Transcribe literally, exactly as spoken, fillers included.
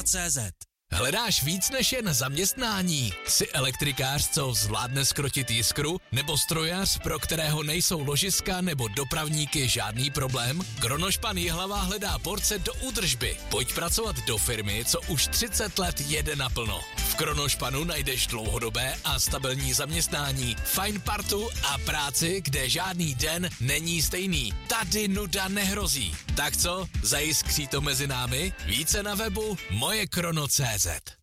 C Z. Hledáš víc než jen zaměstnání? Jsi elektrikář, co zvládne zkrotit jiskru? Nebo strojař, pro kterého nejsou ložiska nebo dopravníky žádný problém? Kronošpan Jihlava hledá porce do údržby. Pojď pracovat do firmy, co už třicet let jede naplno. V Kronošpanu najdeš dlouhodobé a stabilní zaměstnání, fajn partu a práci, kde žádný den není stejný. Tady nuda nehrozí. Tak co, zajiskří to mezi námi? Více na webu moje krono tečka cé zet.